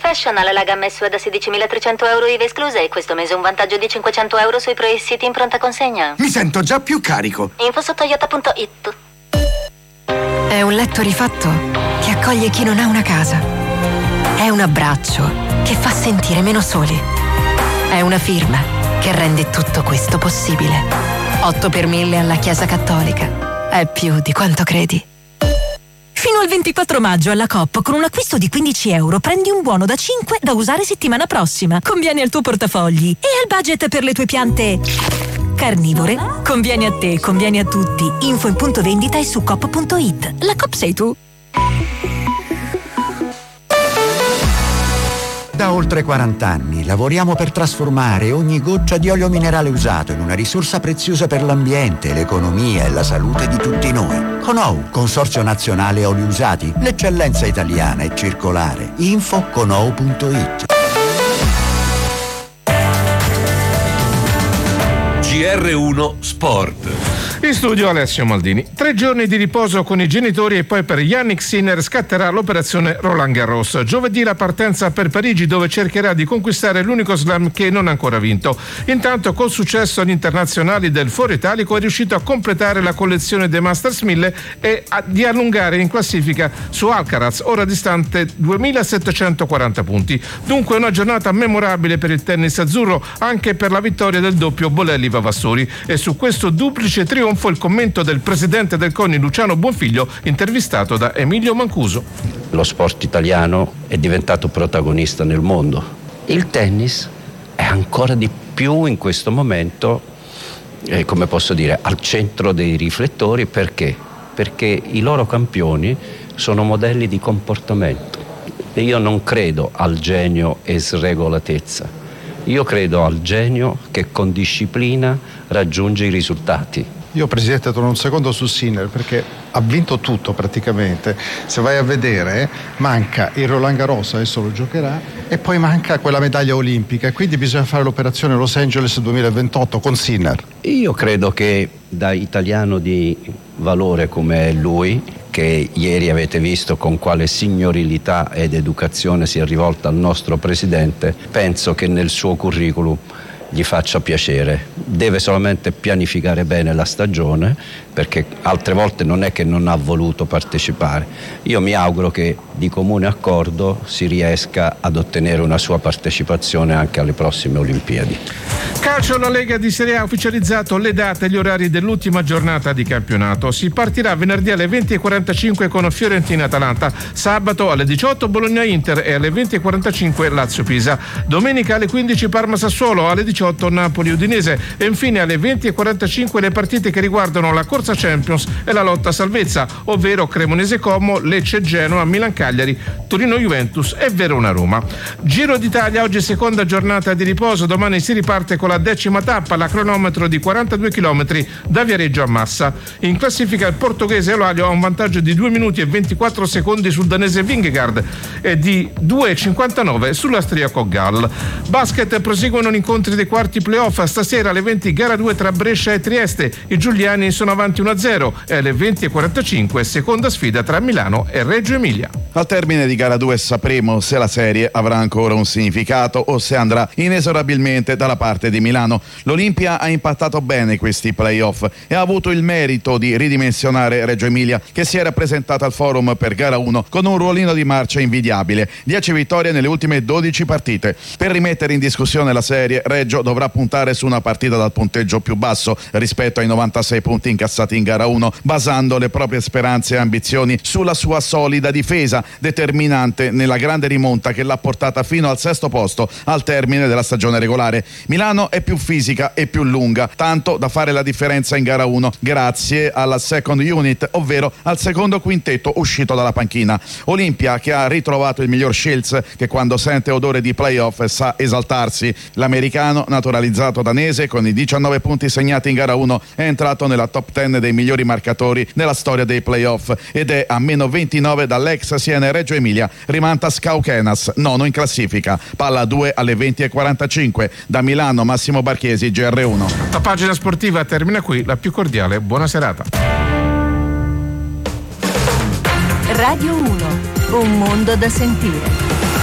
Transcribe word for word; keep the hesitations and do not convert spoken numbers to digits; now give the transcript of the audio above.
Professional, la gamma S U A da sedicimilatrecento euro I V A escluse e questo mese un vantaggio di cinquecento euro sui pre-siti in pronta consegna. Mi sento già più carico. Info su toyota punto it. È un letto rifatto che accoglie chi non ha una casa. È un abbraccio che fa sentire meno soli. È una firma che rende tutto questo possibile. otto per mille alla Chiesa Cattolica. È più di quanto credi. Fino al ventiquattro maggio alla Coop con un acquisto di quindici euro prendi un buono da cinque da usare settimana prossima. Conviene al tuo portafogli e al budget per le tue piante carnivore. Conviene a te, conviene a tutti. Info in punto vendita e su coop punto it. La Coop sei tu. Da oltre quaranta anni lavoriamo per trasformare ogni goccia di olio minerale usato in una risorsa preziosa per l'ambiente, l'economia e la salute di tutti noi. Conou, Consorzio Nazionale Oli Usati, l'eccellenza italiana è circolare. Info conou punto it. G R uno Sport. In studio Alessio Maldini. Tre giorni di riposo con i genitori e poi per Yannick Sinner scatterà l'operazione Roland Garros. Giovedì la partenza per Parigi, dove cercherà di conquistare l'unico slam che non ha ancora vinto. Intanto col successo agli internazionali del Foro Italico è riuscito a completare la collezione dei Masters mille e a, di allungare in classifica su Alcaraz, ora distante duemilasettecentoquaranta punti. Dunque una giornata memorabile per il tennis azzurro, anche per la vittoria del doppio Bolelli-Vavassori. E su questo duplice trionfo il commento del presidente del CONI Luciano Buonfiglio, intervistato da Emilio Mancuso. Lo sport italiano è diventato protagonista nel mondo. Il tennis è ancora di più in questo momento, eh, come posso dire, al centro dei riflettori. Perché? Perché i loro campioni sono modelli di comportamento. E io non credo al genio e sregolatezza. Io credo al genio che con disciplina raggiunge i risultati. Io, Presidente, torno un secondo su Sinner perché ha vinto tutto praticamente. Se vai a vedere, manca il Roland Garros, adesso lo giocherà, e poi manca quella medaglia olimpica, quindi bisogna fare l'operazione Los Angeles duemilaventotto con Sinner. Io credo che da italiano di valore come è lui, che ieri avete visto con quale signorilità ed educazione si è rivolta al nostro Presidente, penso che nel suo curriculum gli faccia piacere. Deve solamente pianificare bene la stagione, perché altre volte non è che non ha voluto partecipare. Io mi auguro che di comune accordo si riesca ad ottenere una sua partecipazione anche alle prossime Olimpiadi. Calcio, la Lega di Serie A ha ufficializzato le date e gli orari dell'ultima giornata di campionato. Si partirà venerdì alle venti e quarantacinque con Fiorentina-Atalanta, sabato alle diciotto Bologna-Inter e alle venti e quarantacinque Lazio-Pisa, domenica alle quindici Parma-Sassuolo, alle diciotto Napoli-Udinese e infine alle venti e quarantacinque le partite che riguardano la corsa Champions e la lotta a salvezza, ovvero Cremonese-Como, Lecce-Genoa, Milan-Cagliari, Torino-Juventus e Verona-Roma. Giro d'Italia, oggi seconda giornata di riposo, domani si riparte con la decima tappa, la cronometro di quarantadue chilometri da Viareggio a Massa. In classifica il portoghese Eulalia ha un vantaggio di due minuti e ventiquattro secondi sul danese Vingegaard e di due e cinquantanove sull'austriaco Gall. Basket, proseguono gli incontri dei quarti playoff, stasera alle venti gara due tra Brescia e Trieste, i giuliani sono avanti uno a zero e alle venti e quarantacinque seconda sfida tra Milano e Reggio Emilia. Al termine di gara due sapremo se la serie avrà ancora un significato o se andrà inesorabilmente dalla parte di Milano. L'Olimpia ha impattato bene questi playoff e ha avuto il merito di ridimensionare Reggio Emilia, che si era presentata al forum per gara uno con un ruolino di marcia invidiabile, dieci vittorie nelle ultime dodici partite. Per rimettere in discussione la serie, Reggio dovrà puntare su una partita dal punteggio più basso rispetto ai novantasei punti incassati in gara uno, basando le proprie speranze e ambizioni sulla sua solida difesa, determinante nella grande rimonta che l'ha portata fino al sesto posto al termine della stagione regolare. Milano è più fisica e più lunga, tanto da fare la differenza in gara uno grazie alla second unit, ovvero al secondo quintetto uscito dalla panchina. Olimpia che ha ritrovato il miglior Shields, che quando sente odore di playoff sa esaltarsi. L'americano naturalizzato danese con i diciannove punti segnati in gara uno è entrato nella top dieci dei migliori marcatori nella storia dei playoff ed è a meno ventinove dall'ex Siena Reggio Emilia Rimantas Cauquenas, nono in classifica. Palla due alle venti e quarantacinque. Da Milano Massimo Barchesi, G R uno. La pagina sportiva termina qui, la più cordiale buona serata. Radio uno, un mondo da sentire.